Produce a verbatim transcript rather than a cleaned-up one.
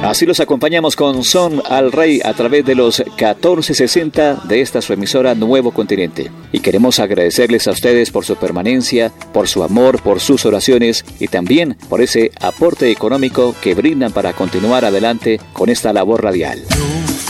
Así los acompañamos con Son al Rey a través de los catorce sesenta de esta su emisora Nuevo Continente. Y queremos agradecerles a ustedes por su permanencia, por su amor, por sus oraciones y también por ese aporte económico que brindan para continuar adelante con esta labor radial.